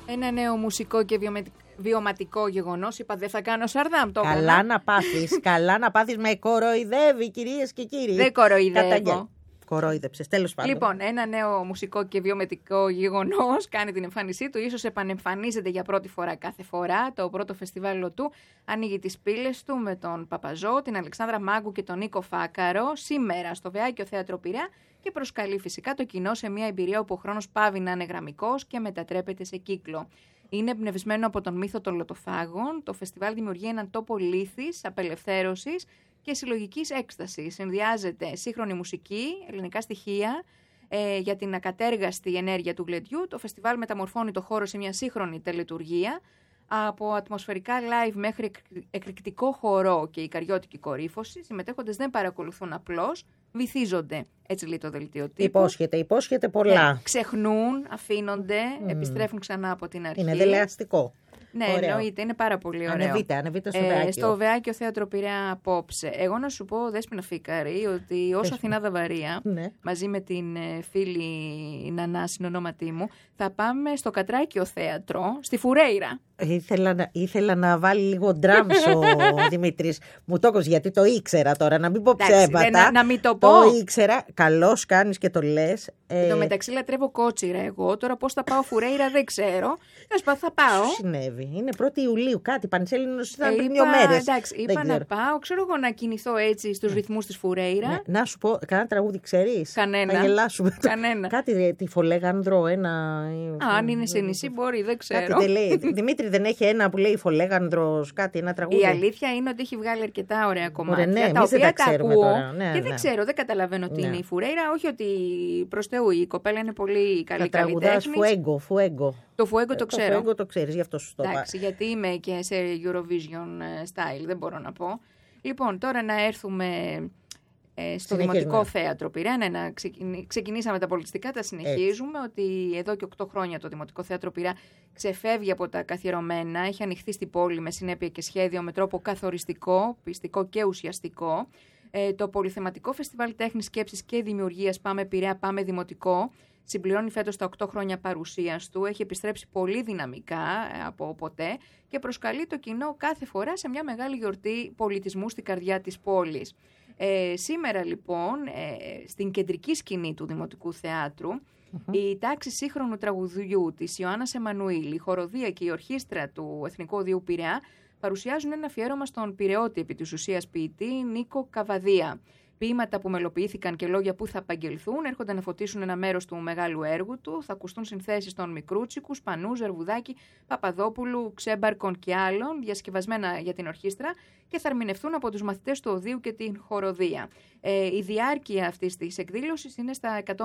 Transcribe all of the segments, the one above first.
Ένα νέο μουσικό και βιωματικό γεγονός. Είπα δεν θα κάνω Σαρδάμ. Καλά να πάθεις, καλά να πάθεις. Με κοροϊδεύει, κυρίες και κύριοι. Δεν κοροϊδεύω. Κορόιδεψες, τέλος πάντων. Λοιπόν, ένα νέο μουσικό και βιωματικό γεγονός κάνει την εμφάνισή του. Ίσως επανεμφανίζεται για πρώτη φορά κάθε φορά. Το πρώτο φεστιβάλ του ανοίγει τις πύλες του με τον Παπαζό, την Αλεξάνδρα Μάγκου και τον Νίκο Φάκαρο σήμερα στο Βεάκιο Θέατρο Πειραιά και προσκαλεί φυσικά το κοινό σε μια εμπειρία όπου ο χρόνος πάβει να είναι γραμμικός και μετατρέπεται σε κύκλο. Είναι εμπνευσμένο από τον μύθο των λωτοφάγων. Το φεστιβάλ δημιουργεί έναν τόπο λύθης, απελευθέρωσης και συλλογικής έκστασης. Συνδυάζεται σύγχρονη μουσική, ελληνικά στοιχεία για την ακατέργαστη ενέργεια του γλεντιού. Το φεστιβάλ μεταμορφώνει το χώρο σε μια σύγχρονη τελετουργία. Από ατμοσφαιρικά live μέχρι εκρηκτικό χορό και ικαριώτικη κορύφωση, οι συμμετέχοντες δεν παρακολουθούν απλώς, βυθίζονται. Έτσι λέει το δελτίο τύπου. Υπόσχεται πολλά. Ξεχνούν, αφήνονται, επιστρέφουν ξανά από την αρχή. Είναι δελεαστικό. Ναι, εννοείται, είναι πάρα πολύ ωραίο. Ανεβείτε στο Βεάκιο. Στο Βεάκιο Θέατρο Πειραιά απόψε. Εγώ να σου πω, Δέσποινα Φίκαρη, ότι ως Αθηνά Δαβαρία, μαζί με την φίλη Νανά, συνονόματί μου, θα πάμε στο Κατράκιο Θέατρο, στη Φουρέιρα. Ήθελα να βάλει λίγο ντράμς ο Δημήτρης. Μου το έκοψε γιατί το ήξερα τώρα, να μην πω ψέματα. Να μην το πω. Το ήξερα, καλώς κάνεις και το λες. Εν τω μεταξύ λατρεύω Κότσιρα εγώ, τώρα πώς θα πάω Φουρέιρα δεν ξέρω. Θα πάω. Συνέβη, είναι 1η Ιουλίου κάτι, Πανσέλινος ήταν πριν 2 μέρες. Εντάξει, είπα να πάω, ξέρω εγώ να κινηθώ έτσι στους ρυθμούς της Φουρέιρα. Ναι. Να σου πω, κανένα τραγούδι ξέρεις? Κανένα. Θα γελάσουμε. Κανένα. Κάτι τη Φολέγανδρο, ένα... Αν είναι σε νησί μπορεί, δεν ξέρω. Κάτι λέει. Δημήτρη δεν έχει ένα που λέει Φολέγανδρος, κάτι, ένα τραγούδι? Η αλήθεια είναι ότι έχει βγάλει αρκετά ωραία κομμάτια. Ναι, τα οποία τα ακούω τώρα. Και δεν ξέρω, δεν καταλαβαίνω τι είναι η Φουρέιρα. Όχι ότι προς Θεού η κοπέλα είναι πολύ καλή καλλιτέχνης. Φουέγκο. Το Φουέγκο το ξέρω. Το Φουέγκο το ξέρεις, γι' αυτό σου το είπα. Εντάξει, γιατί είμαι και σε Eurovision style, δεν μπορώ να πω. Λοιπόν, τώρα να έρθουμε στο Δημοτικό Θέατρο Πειραιά. Ξεκινήσαμε τα πολιτιστικά, τα συνεχίζουμε. Ότι εδώ και 8 χρόνια το Δημοτικό Θέατρο Πειραιά ξεφεύγει από τα καθιερωμένα. Έχει ανοιχθεί στην πόλη με συνέπεια και σχέδιο με τρόπο καθοριστικό, πιστικό και ουσιαστικό. Το πολυθεματικό φεστιβάλ τέχνης, σκέψης και δημιουργίας Πάμε Πειραιά, Πάμε Δημοτικό συμπληρώνει φέτος τα 8 χρόνια παρουσίας του. Έχει επιστρέψει πολύ δυναμικά από ποτέ και προσκαλεί το κοινό κάθε φορά σε μια μεγάλη γιορτή πολιτισμού στην καρδιά της πόλης. Σήμερα λοιπόν στην κεντρική σκηνή του Δημοτικού Θεάτρου η τάξη σύγχρονου τραγουδιού της Ιωάννας Εμμανουήλ, η χοροδία και η ορχήστρα του Εθνικού Οδείου Πειραιά παρουσιάζουν ένα αφιέρωμα στον πειραιώτη επί της ουσίας ποιητή Νίκο Καβαδία. Ποίηματα που μελοποιήθηκαν και λόγια που θα απαγγελθούν έρχονται να φωτίσουν ένα μέρος του μεγάλου έργου του. Θα ακουστούν συνθέσεις των Μικρούτσικου, Σπανού, Ζερβουδάκη, Παπαδόπουλου, Ξέμπαρκων και άλλων, διασκευασμένα για την ορχήστρα και θα ερμηνευτούν από τους μαθητές του Οδείου και την χοροδία. Η διάρκεια αυτής της εκδήλωσης είναι στα 150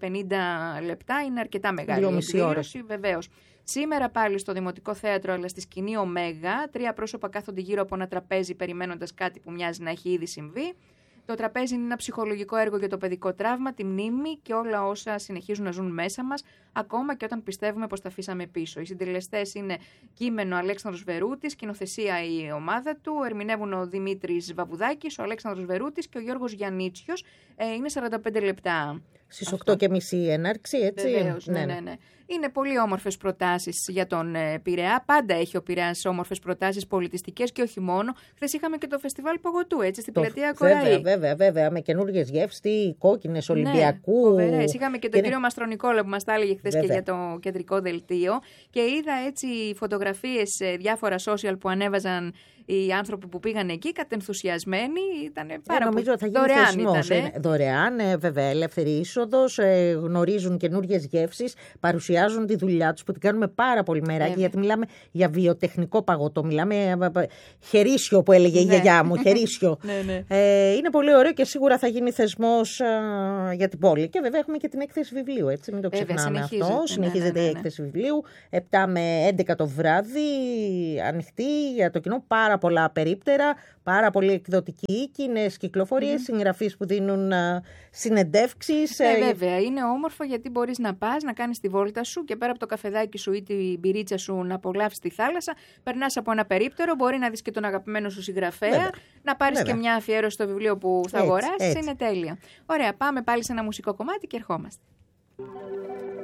λεπτά, είναι αρκετά μεγάλη εκδήλωση, βεβαίως. Σήμερα πάλι στο Δημοτικό Θέατρο, αλλά στη σκηνή Ωμέγα, 3 πρόσωπα κάθονται γύρω από ένα τραπέζι περιμένοντας κάτι που μοιάζει να έχει ήδη συμβεί. Το τραπέζι είναι ένα ψυχολογικό έργο για το παιδικό τραύμα, τη μνήμη και όλα όσα συνεχίζουν να ζουν μέσα μας, ακόμα και όταν πιστεύουμε πως τα αφήσαμε πίσω. Οι συντελεστές είναι κείμενο Αλέξανδρος Βερούτης, σκηνοθεσία η ομάδα του, ερμηνεύουν ο Δημήτρης Βαβουδάκης, ο Αλέξανδρος Βερούτης και ο Γιώργος Γιαννίτσιος. Είναι 45 λεπτά. Στις 8:30 έναρξη, έτσι. Βεβαίως, ναι. Είναι πολύ όμορφες προτάσεις για τον Πειραιά. Πάντα έχει ο Πειραιάς όμορφες προτάσεις πολιτιστικές και όχι μόνο. Χθες είχαμε και το φεστιβάλ Πογωτού, έτσι, στην πλατεία Κοραή. Βέβαια, με καινούργιες γεύσεις, κόκκινες Ολυμπιακού. Φοβερές. Είχαμε και τον κύριο Μαστρονικόλα που μας τα έλεγε χθες και για το κεντρικό δελτίο. Και είδα έτσι φωτογραφίες σε διάφορα social που ανέβαζαν οι άνθρωποι που πήγαν εκεί, κατενθουσιασμένοι, ήταν πάρα πολύ. Νομίζω θα γίνει δωρεάν, βέβαια, ελεύθερη είσοδος, γνωρίζουν καινούργιες γεύσεις, παρουσιάζουν τη δουλειά τους που την κάνουμε πάρα πολύ μεράκι, γιατί μιλάμε για βιοτεχνικό παγωτό, μιλάμε χερίσιο που έλεγε η γιαγιά μου, χερίσιο. Είναι πολύ ωραίο και σίγουρα θα γίνει θεσμός για την πόλη. Και βέβαια έχουμε και την έκθεση βιβλίου, έτσι, μην το ξεχνάμε αυτό. Συνεχίζεται η έκθεση βιβλίου, 7 με 11 το βράδυ, ανοιχτή για το κοινό, πάρα πολλά περίπτερα, πάρα πολύ εκδοτικοί, κοινές κυκλοφορίες, συγγραφείς που δίνουν συνεντεύξεις. Βέβαια, είναι όμορφο γιατί μπορείς να πας, να κάνεις τη βόλτα σου και πέρα από το καφεδάκι σου ή την μπυρίτσα σου να απολαύσεις τη θάλασσα, περνάς από ένα περίπτερο, μπορεί να δεις και τον αγαπημένο σου συγγραφέα, να πάρεις και μια αφιέρωση στο βιβλίο που θα αγοράσεις, είναι τέλεια. Ωραία, πάμε πάλι σε ένα μουσικό κομμάτι και ερχόμαστε.